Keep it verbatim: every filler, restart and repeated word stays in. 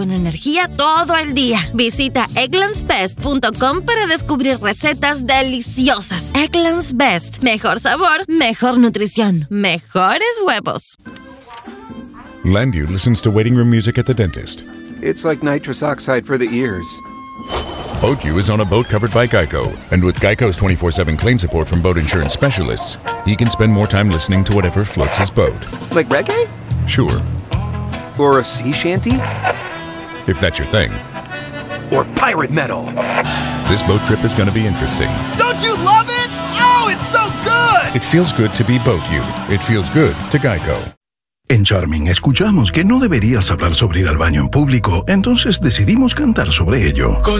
con energía todo el día. Visita egglands best punto com para descubrir recetas deliciosas. Egglands Best. Mejor sabor, mejor nutrición, mejores huevos. Landu listens to waiting room music at the dentist. It's like nitrous oxide for the ears. BoatU is on a boat covered by Geico, and with Geico's twenty-four seven claim support from boat insurance specialists, he can spend more time listening to whatever floats his boat. Like reggae? Sure. Or a sea shanty? If that's your thing. Or pirate metal? This boat trip is going to be interesting. Don't you love it? Oh, it's so good! It feels good to be BoatU. It feels good to Geico. En Charming escuchamos que no deberías hablar sobre ir al baño en público, entonces decidimos cantar sobre ello.